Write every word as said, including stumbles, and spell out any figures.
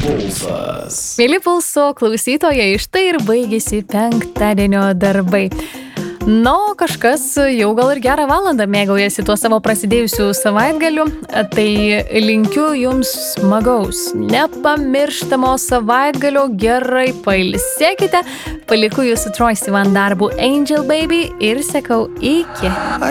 Pulsas. Mėly Pulso klausytojai, štai ir baigėsi penktadienio darbai. Na, o kažkas jau gal ir gerą valandą mėgaujasi tuo savo prasidėjusiu savaitgaliu, tai linkiu jums smagaus, nepamirštamo savaitgalio, gerai pailsėkite, paliku jūsų Troye Sivan darbu Angel Baby ir sakau iki.